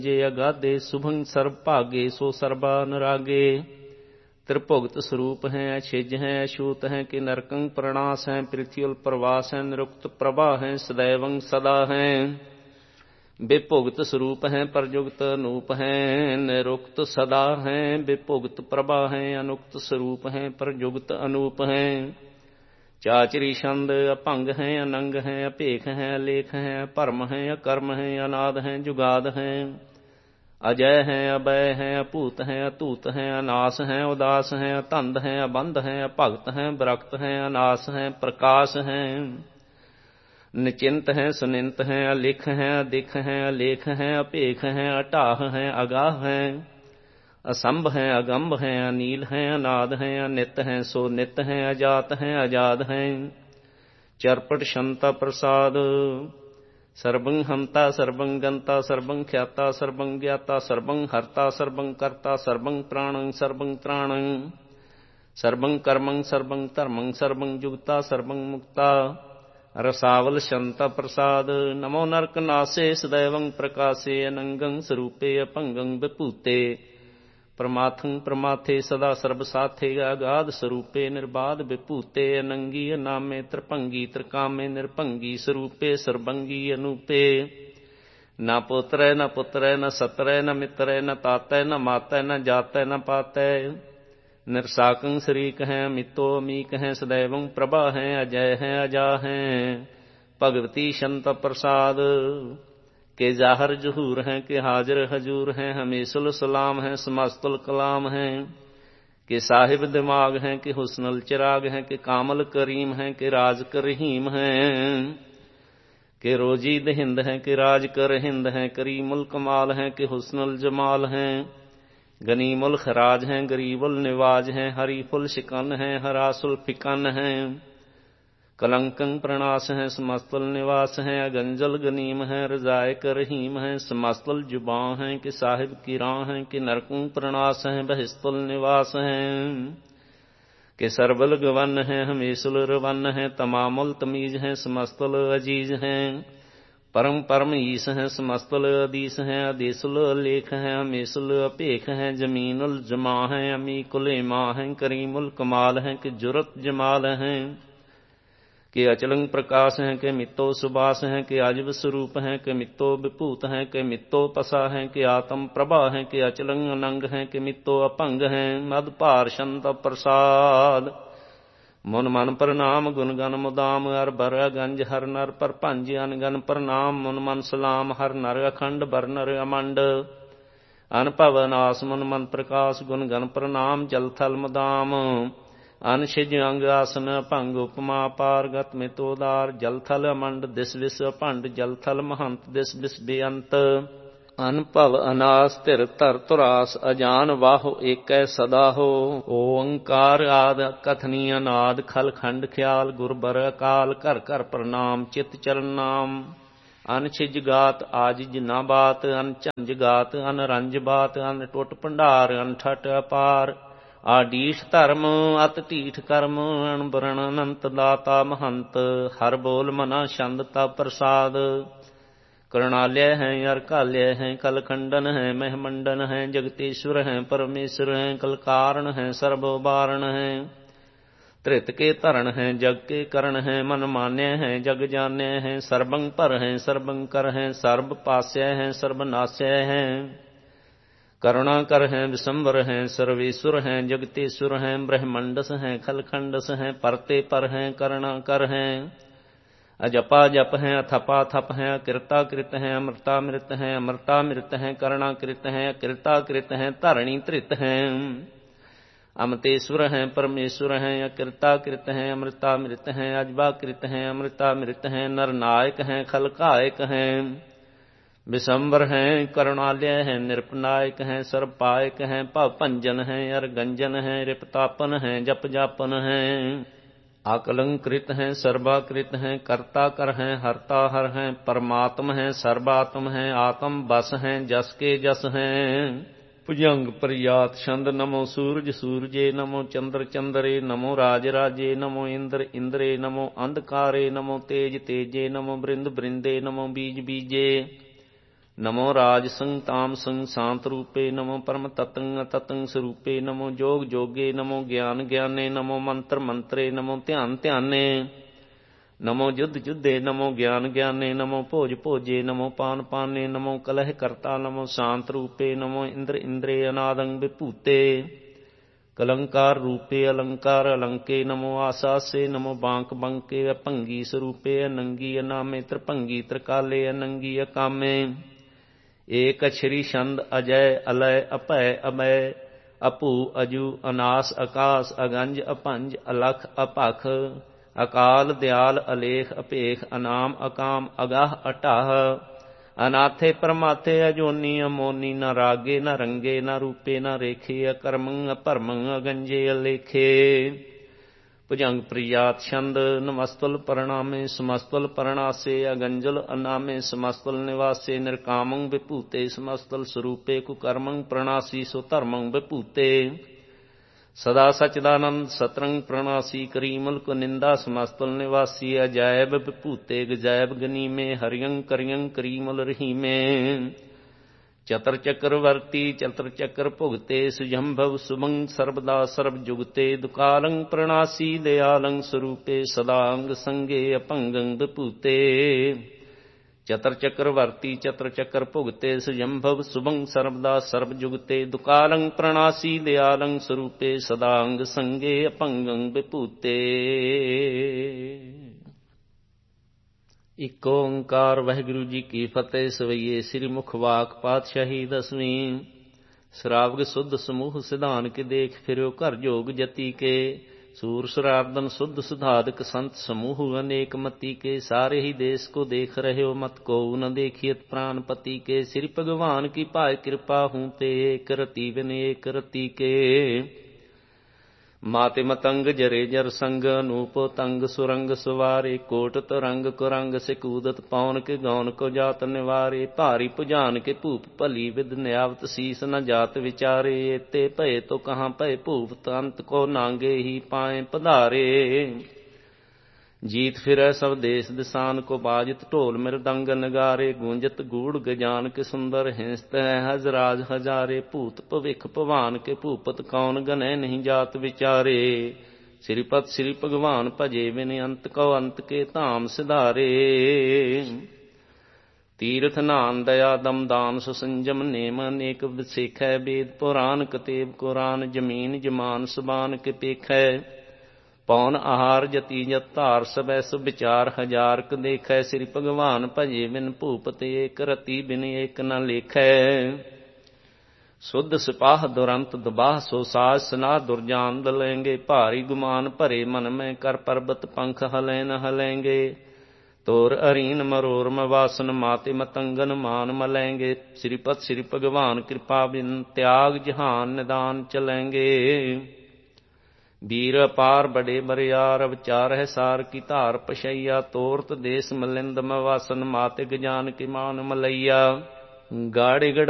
ਜੇ ਅਗਾਧੇ ਸੁਭੰ ਸਰਬ ਭਾਗੇ ਸੋ ਸਰਬਾ ਨਰਾਗੇ। त्रिभुगत स्वरूप है छिज है अछूत है कि नरकं प्रणास है पृथ्वील प्रवास है निरुक्त प्रभा है सदैवं सदा है। विभुगत स्वरूप है परयुक्त अनूप है निरुक्त सदा है। विभुगत प्रभा है अनुक्त स्वरूप है परयुक्त अनूप है। चाचरी छंद अभंग है अनंग है अभेख है अलेख है भरम है अकर्म है अनाद है जुगाद है। अजय है अभय है अभूत है अतूत है अनास है उदास है अतंद है अबंध है अभगत है विरक्त है अनास है प्रकाश है। निचिंत है सुनिंत है अलिख है अधिख है अलेख है अपेख है अटाह है अगाह है। असंभ है अगंभ है अनील है अनाद है अनित है सो नित है अजात है आजाद है। चरपट क्षमता प्रसाद सर्वं हंता सर्वं गंता सर्वं ख्याता सर्वं ज्ञाता सर्वं हर्ता सर्वं कर्ता सर्वं प्राणं सर्वं त्राणं सर्वं कर्मं सर्वं धर्मं सर्वं जुगता सर्वं मुक्ता। रसावल शंता प्रसाद नमो नरक नासे सदैवं प्रकाशे अनंगं स्वरूपे अपंगं विभूते। परमाथं प्रमाथे सदा सर्ब साथे अगाध स्वरूपे निर्बाध विभूते। अनंगी अनामे त्रिभंगी त्रिकामे निर्भंगी स्वरूपे सर्वंगी अनूपे। न पुत्र न पुत्र न सत्र न मित्र न तातै न मातै न जातै न पातै। निरसाकं शरीक है मितो अमीक है सदैवं प्रभा है अजय है अजा है। भगवती शंत प्रसाद के जाहर जहूर हैं के हाजिर हजूर हैं हमेशुल सलाम हैं समस्तुल कलाम हैं। के साहिब दिमाग हैं के हुस्नुल चिराग हैं के कामल करीम हैं के राज कर रहीम हैं। के रोजी दहिंद हैं के राज कर हिंद हैं करीमुल कमाल हैं के हुस्नुल जमाल हैं। गनीमुल खराज हैं गरीबुल निवाज हैं हरीफुल शिकन हैं हरासुल फिकन हैं। कलंकं प्रणास है समस्तुल निवास है अगंजल गनीम है रजाय कर रहीम है। समस्तुल जुबां है कि साहिब की राह है कि नरकुं प्रणास है बहिस्तुल निवास है। कि सरबल गवन है हमेशुल रवन है तमामुल तमीज है समस्तुल अजीज है। परम परम ईस है समस्तुल अदीस है अदेसुल अलेख है हमेशुल अपेख है। जमीनुल जमा है अमीकुल इमा है करीमुल कमाल है कि जुरत जमाल है। के अचलंग प्रकाश है के मित्तो सुबास है के आजब स्वरूप है के मित्तो विभूत है के मित्तो पसा है के आत्म प्रभा है के अचलंग अनंग है के मित्तो अपंग है। मद भार शंत प्रसाद मन मन प्रणाम गुण गन मुदाम अर बर गंज हर नर पर पंज अनगन प्रणाम। मन मन सलाम हर नर अखंड बर नर अमंड अनभव नास मन मन प्रकाश गुण गन प्रणाम। जल थल मुदाम अन छिज अंग आसन भंग उपमा पारगत मितोदार। जल थल अमंड दिस विस अभंड जल थल महंत दिस विस बेअंत। अनभव अनास तिर तर तुरास अजान वाहो एकै सदा हो। ओंकार आद कथनी अनाद खल खंड ख्याल गुर बर अकाल कर कर प्रणाम चित चरण नाम। अन छिज गात आजिज ना बात अन झंझ गात अन रंज बात अन टुट भंडार अन ठट अपार। आडीठ धर्म अत ढीठ कर्म अणबरण अनंत दाता महंत। हर बोल मना छंद तब प्रसाद करुणालय है अरकालय है कलखंडन है महमंडन है जगतेश्वर है परमेश्वर है कलकारण है सर्वोबारण है। त्रित के तरण है जग के करण है मन मान्य है जग जान्य है। सर्वं पर है सर्वं कर है सर्व पास्य है सर्वनाश्य है। करुणा कर हैं विशंबर हैं सर्वेश्वर हैं जगतेश्वर हैं ब्रह्मंडस हैं खलखंडस हैं परते पर हैं करुणा कर हैं। अजपा जप हैं अथपा थप हैं अकृता कृत हैं अमृतामृत हैं अमृतामृत हैं करुणाकृत हैं अकृताकृत हैं धरणी धृत हैं। अमतेश्वर हैं परमेश्वर हैं अकृताकृत हैं अमृतामृत हैं अजबाकृत हैं अमृतामृत हैं नरनायक हैं खलकायक हैं। विशंबर हैं करुणालय हैं निरपनायक हैं सर्वपायक हैं भवभंजन हैं अरगंजन हैं रिपतापन हैं जप जापन हैं। आकलंकृत हैं सर्वाकृत हैं कर्ता कर हैं हरता हर हैं परमात्म हैं सर्वात्म हैं आत्म बस हैं जस के जस हैं। भुजंग प्रयात छंद नमो सूरज सूरजे नमो चंद्र चंद्रे नमो राज राजे नमो इंद्र इंद्रे नमो अंधकारे नमो तेज तेजे नमो बृंद बृंदे नमो बीज बीजे। ਨਮੋ ਰਾਜ ਸੰਗ ਤਾਮ ਸੰਗ ਸ਼ਾਂਤ ਰੂਪੇ, ਨਮੋ ਪਰਮ ਤਤੰ ਅਤਤੰ ਸਰੂਪੇ, ਨਮੋ ਜੋਗ ਜੋਗੇ, ਨਮੋ ਗਿਆਨ ਗਿਆਨੇ, ਨਮੋ ਮੰਤਰ ਮੰਤਰੇ, ਨਮੋ ਧਿਆਨ ਧਿਆਨੇ, ਨਮੋ ਜੁਧ ਜੁਧੇ, ਨਮੋ ਗਿਆਨ ਗਿਆਨੇ, ਨਮੋ ਭੋਜ ਭੋਜੇ, ਨਮੋ ਪਾਨ ਪਾਨੇ, ਨਮੋ ਕਲਹ ਕਰਤਾ, ਨਮੋ ਸ਼ਾਂਤ ਰੂਪੇ, ਨਮੋ ਇੰਦਰ ਇੰਦਰੇ ਅਨਾਦੰ ਵਿਭੂਤੇ, ਕਲੰਕਾਰ ਰੂਪੇ ਅਲੰਕਾਰ ਅਲੰਕੇ, ਨਮੋ ਆਸਾਸੇ, ਨਮੋ ਬਾਂਕ ਬੰਕੇ, ਅਭੰਗੀ ਸਰੂਪੇ, ਅਨੰਗੀ ਅਨਾਮੇ, ਤ੍ਰਿਭੰਗੀ ਤ੍ਰਿਕਾਲੇ, ਅਨੰਗੀ ਅਕਾਮੇ, ਏਕ ਅਛਰੀ ਛੰਦ ਅਜੈ ਅਲੈ ਅਭੈ ਅਮੈ, ਅਭੂ ਅਜੂ ਅਨਾਸ ਆਕਾਸ, ਅਗੰਜ ਅਭੰਜ ਅਲਖ ਅਭਖ, ਅਕਾਲ ਦਿਆਲ ਅਲੇਖ ਅਭੇਖ, ਅਨਾਮ ਅਕਾਮ ਅਗਾਹ ਅਟਾਹ, ਅਨਾਥੇ ਪ੍ਰਮਾਥੇ, ਅਜੋਨੀ ਅਮੋਨੀ, ਨ ਰਾਗੇ ਨ ਰੰਗੇ, ਨ ਰੂਪੇ ਨ ਰੇਖੇ, ਅਕਰਮੰ ਅਭਰਮੰ ਅਗੰਜੇ ਅਲੇਖੇ, ਭੁਜੰਗ ਪ੍ਰਿਆਤ ਛੰਦ, ਨਮਸਤੁਲ ਪਰਣਾਮੇ, ਸਮਸਤੁਲ ਪਰਣਾਸੇ, ਅਗੰਜਲ ਅਨਾਮੇ, ਸਮਸਤੁਲ ਨਿਵਾਸੇ, ਨਿਰਕਾਮੰ ਵਿਭੂਤੇ, ਸਮਸਤੁਲ ਸਰੂਪੇ, ਕੁਕਰਮੰ ਪ੍ਰਣਾਸੀ, ਸੋ ਧਰਮੰ ਵਿਭੂਤੇ, ਸਦਾ ਸਚਦਾਨੰਦ ਸਤਰੰਗ ਪ੍ਰਣਾਸੀ, ਕਰੀ ਮੁਲਕ ਨਿੰਦਾ, ਸਮਸਤੁਲ ਨਿਵਾਸੀ, ਅਜੈਬ ਵਿਭੂਤੇ, ਗਜੈਬ ਗਨੀਮੇ, ਹਰਿਯੰ ਕਰਿਯੰ ਕਰੀਮੁਲ ਰਹੀਮੇ, ਚਤਰ ਚੱਕਰ ਵਰਤੀ, ਚਤਰ ਚੱਕਰ ਭੁਗਤੇ, ਸੁਜੰਭਵ ਸੁਭੰ ਸਰਬਦਾ ਸਰਬ ਜੁਗਤੇ, ਦੁਕਾਲੰ ਪ੍ਰਣਾਸੀ, ਦਿਆਲੰ ਸਰੂਪੇ, ਸਦਾ ਅੰਗ ਸੰਗੇ, ਅਭੰਗੰ ਵਿਭੂਤੇ, ਚਤਰ ਚੱਕਰ ਵਰਤੀ, ਚਤਰ ਚੱਕਰ ਭੁਗਤੇ, ਸੁਜੰਭਵ ਸੁਭੰ ਸਰਬਦਾ ਸਰਬ ਜੁਗਤੇ, ਦੁਕਾਲੰ ਪ੍ਰਣਾਸੀ, ਦਿਆਲੰ ਸਰੂਪੇ, ਸਦਾ ਅੰਗ ਸੰਗੇ, ਅਭੰਗੰ ਵਿਭੂਤੇ। ਇਕ ਓੰਕਾਰ ਵਾਹਿਗੁਰੂ ਜੀ ਕੀ ਫਤਿਹ। ਸਵਈਏ ਸ੍ਰੀ ਮੁਖ ਵਾਕ ਪਾਤਸ਼ਾਹੀ ਦਸਵੀਂ। ਸ਼ਰਾਵਗ ਸੁਧ ਸਮੂਹ ਸਿਧਾਨ ਕੇ ਦੇਖ, ਫਿਰਿਓ ਘਰ ਜੋਗ ਜਤੀ ਕੇ, ਸੂਰ ਸਰਾਰਦਨ ਸੁਧ ਸੁਧਾਦਕ ਸੰਤ ਸਮੂਹ ਅਨੇਕ ਮਤੀ ਕੇ, ਸਾਰੇ ਹੀ ਦੇश ਕੋ ਦੇਖ ਰਹੇ ਹੋ ਮਤ ਕੋ ਨ ਦੇਖੀਅਤ ਪ੍ਰਾਨ ਪਤੀ ਕੇ, ਸ੍ਰੀ ਭਗਵਾਨ ਕੀ ਭਾਇ ਕਿਰਪਾ ਹੂੰ ਤੇ, ਏਕ ਰਤੀ ਬਿਨ ਏਕ ਰਤੀ ਕੇ, ਮਾਤੇ ਮਤੰਗ ਜਰੇ ਜਰ ਸੰਗ, ਅਨੂਪ ਤੰਗ ਸੁਰੰਗ ਸੁਵਾਰੇ, ਕੋਟ ਤਰੰਗ ਕੁਰੰਗ ਸਿਕੂਦਤ, ਪੌਨ ਕੇ ਗੌਨ ਕੋ ਜਾਤ ਨਿਵਾਰੇ, ਭਾਰੀ ਭੁਜਾਨ ਕੇ ਭੂਪ ਭਲੀ ਵਿਦ, ਨਿਆਵਤ ਸੀਸ ਨ ਜਾਤ ਵਿਚਾਰੇ, ਏਤੇ ਭਏ ਤੋ ਕਹਾਂ ਭਏ ਭੂਪ, ਅੰਤ ਕੋ ਨਾਂਗੇ ਹੀ ਪਾਏ ਪਧਾਰੇ, ਜੀਤ ਫਿਰੈ ਸਭ ਦੇਸ ਦਿਸਾਨ ਕੋ, ਬਾਜਤ ਢੋਲ ਮਿਰਦੰਗ ਨਗਾਰੇ, ਗੂੰਜਤ ਗੂੜ ਗਜਾਨ ਕੇ ਸੁੰਦਰ, ਹਿੰਸਤ ਹੈ ਹਜ਼ਰਾਜ ਹਜ਼ਾਰੇ, ਭੂਤ ਭਵਿਖ ਭਵਾਨ ਕੇ ਭੂਪਤ, ਕੌਣ ਗਨੈ ਨਹੀਂ ਜਾਤ ਵਿਚਾਰੇ, ਸ੍ਰੀਪਤ ਸ੍ਰੀ ਭਗਵਾਨ ਭਜੇ ਬਿਨ, ਅੰਤ ਕਉ ਅੰਤ ਕੇ ਧਾਮ ਸਿਧਾਰੇ, ਤੀਰਥ ਨਾਨ ਦਇਆ ਦਮ ਦਾਨ ਸੁਸੰਜਮ, ਨੇਮ ਅਨੇਕ ਵਿਸੇਖੈ, ਵੇਦ ਪੁਰਾਨ ਕਤੇਬ ਕੁਰਾਨ, ਜਮੀਨ ਜਮਾਨ ਸੁਬਾਨ ਕੇ ਪੇਖੈ, ਪੌਨ ਆਹਾਰ ਜਤੀ ਜਤ ਧਾਰ, ਸਬੈ ਸੁ ਵਿਚਾਰ ਹਜ਼ਾਰ ਕ ਦੇਖੈ, ਸ੍ਰੀ ਭਗਵਾਨ ਭਜੇ ਬਿਨ ਭੂਪਤ, ਏਕ ਰਤੀ ਬਿਨ ਏਕ ਨ ਲੇਖੈ, ਸੁਧ ਸਿਪਾਹ ਦੁਰੰਤ ਦਬਾਹ, ਸੋ ਸਾਜ ਸਨਾਹ ਦੁਰਜਾਨ ਦਲੈਂਗੇ, ਭਾਰੀ ਗੁਮਾਨ ਭਰੇ ਮਨ ਮੈਂ, ਕਰ ਪਰਬਤ ਪੰਖ ਹਲੈ ਨ ਹਲੈਂਗੇ, ਤੋਰ ਅਰੀਨ ਮਰੋਰ ਮਵਾਸਨ, ਮਾਤੇ ਮਤੰਗਨ ਮਾਨ ਮਲੈਂਗੇ, ਸ੍ਰੀਪਤ ਸ੍ਰੀ ਭਗਵਾਨ ਕਿਰਪਾ ਬਿਨ, ਤਿਆਗ ਜਹਾਨ ਨਿਦਾਨ ਚਲੈਂਗੇ, ਵੀਰ ਅਪਾਰ ਬੜੇ ਬਰਿਆਰ, ਵਿਚਾਰ ਹੈ ਸਾਰ ਕੀ ਧਾਰ ਪਸ਼ਈਆ, ਤੋਰਤ ਦੇਸ ਮਲਿੰਦ ਮਵਾਸਨ, ਮਾਤੇ ਗਜਾਨ ਕੀ ਮਾਨ ਮਲਈਆ, ਗਾੜੇ